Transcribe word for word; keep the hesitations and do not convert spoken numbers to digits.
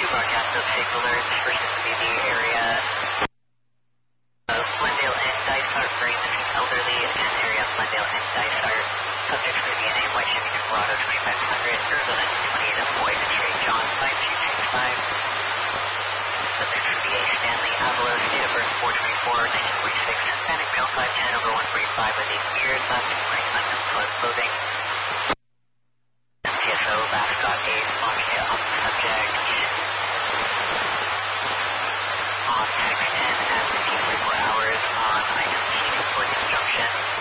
broadcast those safe alerts for Mississippi B area. Uh, Glendale and Dysart, very missing elderly, again, area of Glendale and Dysart. Subjects for D N A, White Chevy Colorado twenty-five hundred, Arizona twenty-eight of Boyd Street, John five two six five. Subjects for D A, Stanley Avalos, date of birth four twenty-four nineteen forty-six, Hispanic male five ten over one forty-five with eight years, last name wearing unknown colored clothing. M T S O, last got a Montana on the subject. On text ten at fifteen forty-four hours on I M T for Junction.